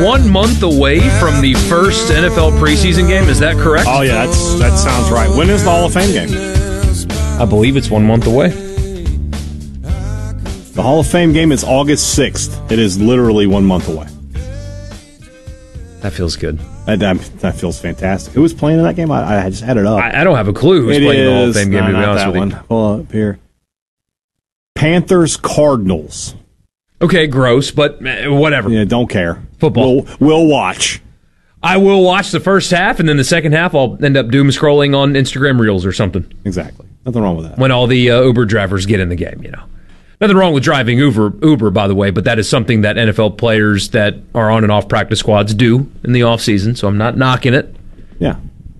1 month away from the first NFL preseason game. Is that correct? Oh, yeah, that sounds right. When is the Hall of Fame game? I believe it's 1 month away. The Hall of Fame game is August 6th. It is literally 1 month away. That feels good. That feels fantastic. Who was playing in that game? I just had it up. I don't have a clue who's playing in the Hall of Fame game, to be honest with you. Pull up here. Panthers Cardinals. Okay, gross, but whatever. Yeah, don't care. Football. We'll watch. I will watch the first half, and then the second half I'll end up doom scrolling on Instagram Reels or something. Exactly. Nothing wrong with that. When all the Uber drivers get in the game, Nothing wrong with driving Uber, by the way, but that is something that NFL players that are on and off practice squads do in the offseason, so I'm not knocking it. Yeah.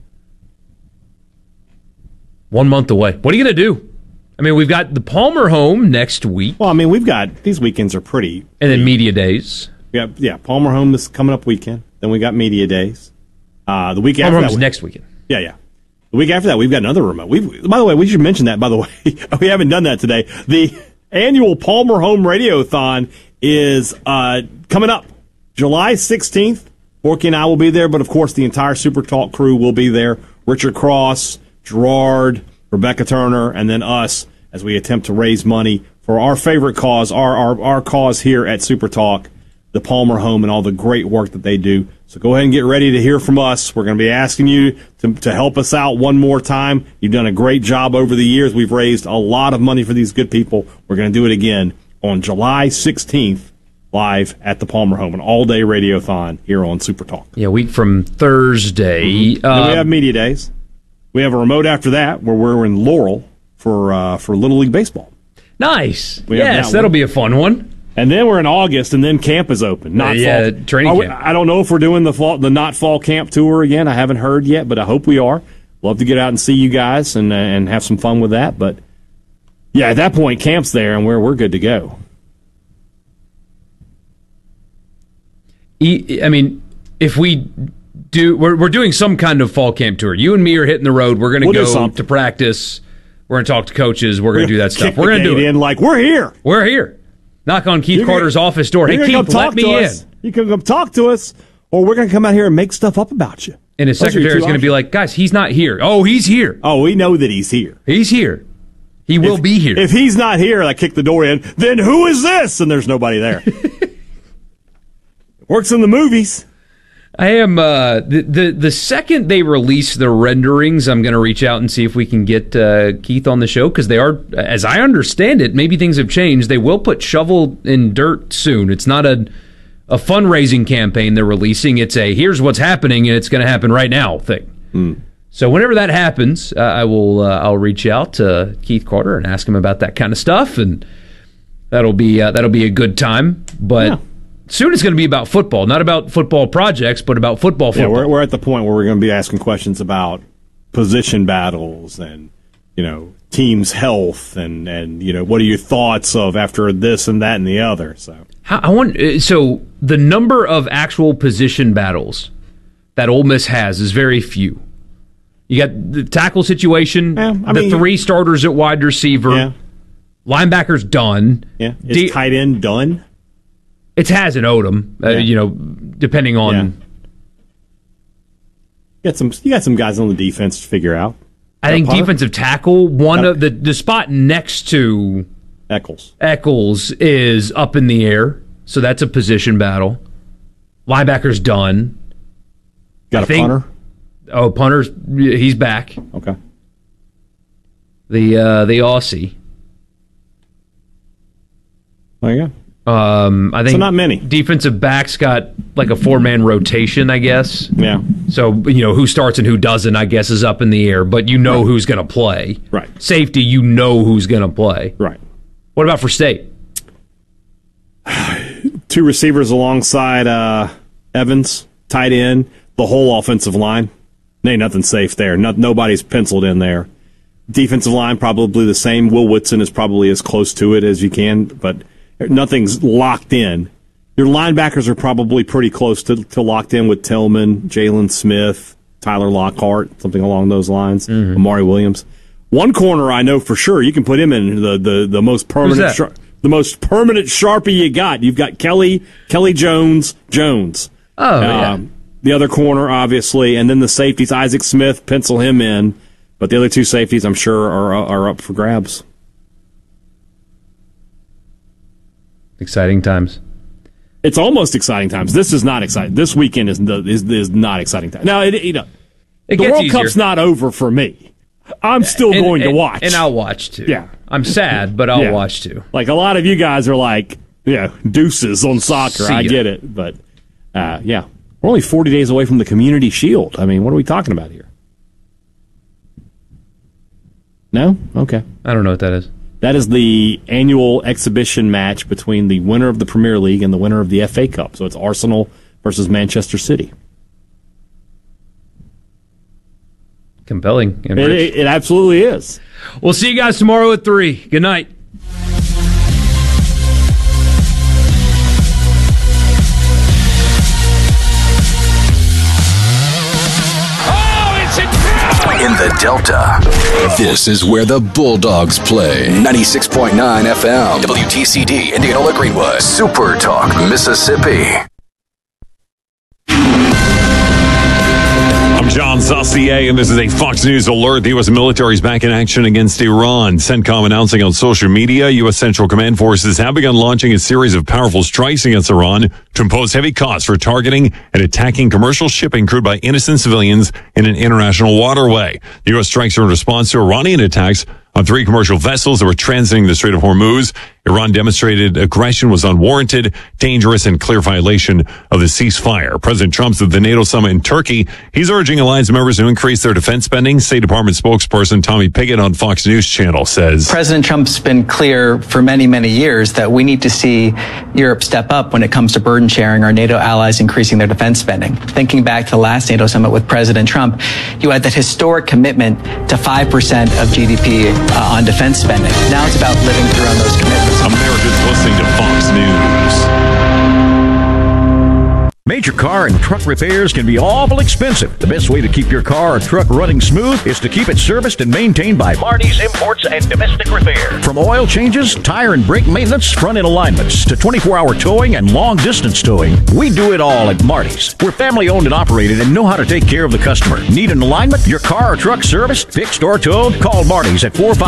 1 month away. What are you going to do? I mean, we've got the Palmer home next week. Well, I mean, these weekends are pretty. And then media days. Yeah, Palmer home is coming up weekend. Then we got media days. The week Palmer after home is that, next weekend. Yeah. The week after that, we've got another remote. By the way, we should mention that, by the way. We haven't done that today. The annual Palmer Home Radiothon is coming up July 16th. Borky and I will be there, but of course the entire Super Talk crew will be there. Richard Cross, Gerard, Rebecca Turner, and then us as we attempt to raise money for our favorite cause, our cause here at Super Talk, the Palmer Home, and all the great work that they do. So go ahead and get ready to hear from us. We're going to be asking you to help us out one more time. You've done a great job over the years. We've raised a lot of money for these good people. We're going to do it again on July 16th, live at the Palmer Home, an all-day radiothon here on Super Talk. Yeah, a week from Thursday. Mm-hmm. Then we have media days. We have a remote after that where we're in Laurel for Little League Baseball. Nice. Yes, that'll be a fun one. And then we're in August, and then camp is open. Training camp. I don't know if we're doing the not fall camp tour again. I haven't heard yet, but I hope we are. Love to get out and see you guys and have some fun with that. But yeah, at that point, camp's there, and we're good to go. I mean, if we do, we're doing some kind of fall camp tour. You and me are hitting the road. We're going to go to practice. We're going to talk to coaches. We're going to do that stuff. We're going to do it. We're here. We're here. Knock on Keith Carter's office door. Hey, Keith, let me in. You can come talk to us, or we're going to come out here and make stuff up about you. And his secretary is going to be like, guys, he's not here. Oh, he's here. Oh, we know that he's here. He's here. He will be here. If he's not here and I kick the door in, then who is this? And there's nobody there. Works in the movies. I am the second they release the renderings, I'm going to reach out and see if we can get Keith on the show, because they are, as I understand it, maybe things have changed. They will put Shovel in Dirt soon. It's not a fundraising campaign they're releasing. It's a here's what's happening and it's going to happen right now thing. So whenever that happens, I'll reach out to Keith Carter and ask him about that kind of stuff, and that'll be a good time. But. Yeah. Soon it's going to be about football, not about football projects, but about football. Yeah, we're at the point where we're going to be asking questions about position battles and, teams' health and what are your thoughts of after this and that and the other. So so the number of actual position battles that Ole Miss has is very few. You got the tackle situation, the three starters at wide receiver, linebackers done. Yeah, is tight end done? It has an Odom, depending on. You got some guys on the defense to figure out. I think defensive tackle, one of the spot next to Eccles is up in the air, so that's a position battle. Linebacker's done. Got a punter? Oh, punter's he's back. Okay. The Aussie. There you go. I think so not many. Defensive backs got like a 4-man rotation, I guess. Yeah. So, who starts and who doesn't, I guess, is up in the air, but who's going to play. Right. Safety, who's going to play. Right. What about for State? 2 receivers alongside Evans, tight end, the whole offensive line. Ain't nothing safe there. Nobody's penciled in there. Defensive line, probably the same. Will Whitson is probably as close to it as you can, but nothing's locked in. Your linebackers are probably pretty close to locked in with Tillman, Jalen Smith, Tyler Lockhart, something along those lines, Amari Williams. One corner I know for sure, you can put him in the most permanent the most permanent Sharpie you got. You've got Kelly Jones. Oh, yeah. The other corner, obviously, and then the safeties. Isaac Smith, pencil him in. But the other two safeties, I'm sure, are up for grabs. Exciting times. It's almost exciting times. This is not exciting. This weekend is not exciting time. Now, the World Cup's not over for me. I'm still going to watch. And I'll watch, too. Yeah. I'm sad, but I'll watch, too. Like, a lot of you guys are like, deuces on soccer. I get it. But, we're only 40 days away from the Community Shield. I mean, what are we talking about here? No? Okay. I don't know what that is. That is the annual exhibition match between the winner of the Premier League and the winner of the FA Cup. So it's Arsenal versus Manchester City. Compelling. It absolutely is. We'll see you guys tomorrow at 3. Good night. In the Delta, this is where the Bulldogs play. 96.9 FM, WTCD, Indianola Greenwood, Super Talk, Mississippi. I'm John Saucier, and this is a Fox News alert. The U.S. military is back in action against Iran. CENTCOM announcing on social media, U.S. Central Command forces have begun launching a series of powerful strikes against Iran to impose heavy costs for targeting and attacking commercial shipping crewed by innocent civilians in an international waterway. The U.S. strikes are in response to Iranian attacks on 3 commercial vessels that were transiting the Strait of Hormuz. Iran demonstrated aggression was unwarranted, dangerous, and clear violation of the ceasefire. President Trump's at the NATO summit in Turkey. He's urging alliance members to increase their defense spending. State Department spokesperson Tommy Pickett on Fox News Channel says, President Trump's been clear for many, many years that we need to see Europe step up when it comes to burden sharing, our NATO allies increasing their defense spending. Thinking back to the last NATO summit with President Trump, you had that historic commitment to 5% of GDP on defense spending. Now it's about living through on those commitments. Americans listening to Fox News. Major car and truck repairs can be awful expensive. The best way to keep your car or truck running smooth is to keep it serviced and maintained by Marty's Imports and Domestic Repair. From oil changes, tire and brake maintenance, front-end alignments, to 24-hour towing and long-distance towing, we do it all at Marty's. We're family-owned and operated and know how to take care of the customer. Need an alignment? Your car or truck serviced, fixed, or towed? Call Marty's at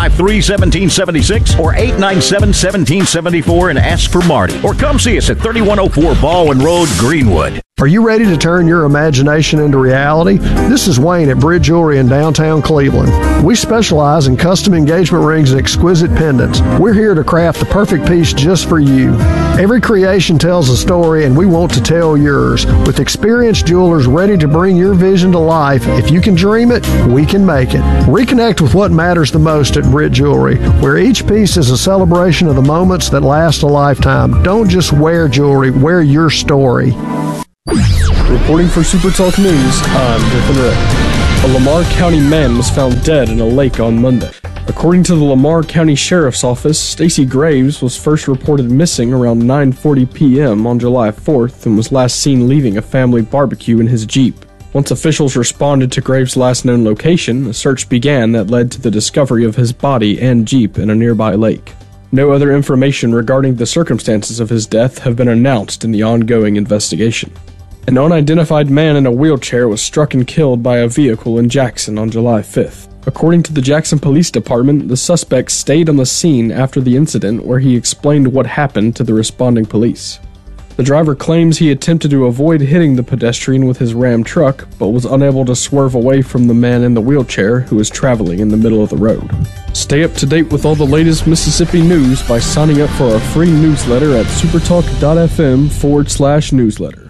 453-1776 or 897-1774 and ask for Marty. Or come see us at 3104 Baldwin Road, Greenwood. Are you ready to turn your imagination into reality? This is Wayne at Bridge Jewelry in downtown Cleveland. We specialize in custom engagement rings and exquisite pendants. We're here to craft the perfect piece just for you. Every creation tells a story, and we want to tell yours. With experienced jewelers ready to bring your vision to life, if you can dream it, we can make it. Reconnect with what matters the most at Bridge Jewelry, where each piece is a celebration of the moments that last a lifetime. Don't just wear jewelry, wear your story. Reporting for Super Talk News, I'm Griffin Rick. A Lamar County man was found dead in a lake on Monday. According to the Lamar County Sheriff's Office, Stacy Graves was first reported missing around 9:40 p.m. on July 4th and was last seen leaving a family barbecue in his Jeep. Once officials responded to Graves' last known location, a search began that led to the discovery of his body and Jeep in a nearby lake. No other information regarding the circumstances of his death have been announced in the ongoing investigation. An unidentified man in a wheelchair was struck and killed by a vehicle in Jackson on July 5th. According to the Jackson Police Department, the suspect stayed on the scene after the incident, where he explained what happened to the responding police. The driver claims he attempted to avoid hitting the pedestrian with his Ram truck, but was unable to swerve away from the man in the wheelchair who was traveling in the middle of the road. Stay up to date with all the latest Mississippi news by signing up for our free newsletter at supertalk.fm/newsletter.